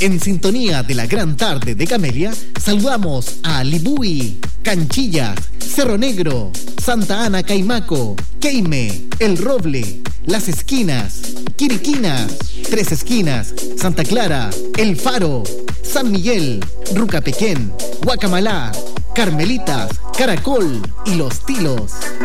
En sintonía de la gran tarde de Camelia, saludamos a Libui, Canchillas, Cerro Negro, Santa Ana Caimaco, Queime, El Roble, Las Esquinas, Quiriquinas, Tres Esquinas, Santa Clara, El Faro, San Miguel, Rucapequén, Guacamalá, Carmelitas, Caracol y Los Tilos.